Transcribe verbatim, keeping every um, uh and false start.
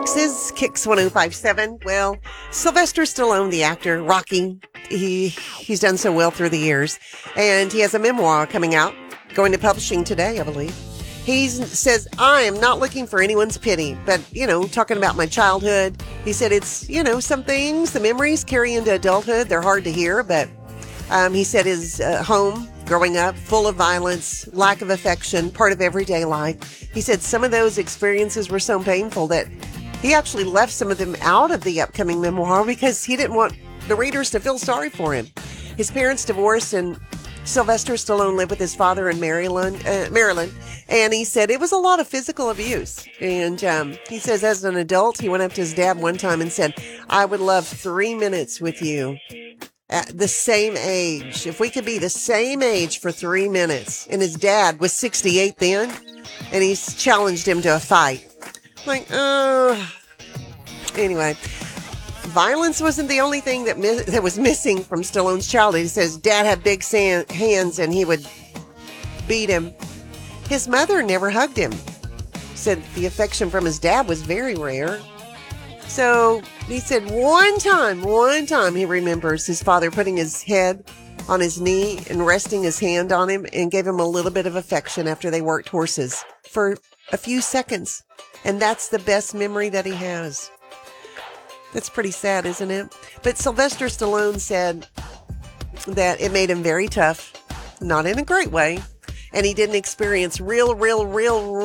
Texas, Kicks one oh five point seven. Well, Sylvester Stallone, the actor, Rocky, he he's done so well through the years. And he has a memoir coming out, going to publishing today, I believe. He says, I am not looking for anyone's pity, but, you know, talking about my childhood, he said it's, you know, some things, the memories carry into adulthood. They're hard to hear, but um, he said his uh, home growing up, full of violence, lack of affection, part of everyday life. He said some of those experiences were so painful that he actually left some of them out of the upcoming memoir because he didn't want the readers to feel sorry for him. His parents divorced, and Sylvester Stallone lived with his father in Maryland, uh, Maryland, and he said it was a lot of physical abuse. And um, he says as an adult, he went up to his dad one time and said, I would love three minutes with you at the same age. If we could be the same age for three minutes. And his dad was sixty-eight then, and he's challenged him to a fight. Like, uh, anyway. Violence wasn't the only thing that mi- that was missing from Stallone's childhood. He says dad had big sand- hands and he would beat him. His mother never hugged him. Said the affection from his dad was very rare. So he said one time, one time he remembers his father putting his head on his knee and resting his hand on him and gave him a little bit of affection after they worked horses for a few seconds. And that's the best memory that he has. That's pretty sad, isn't it? But Sylvester Stallone said that it made him very tough, not in a great way, and he didn't experience real, real, real,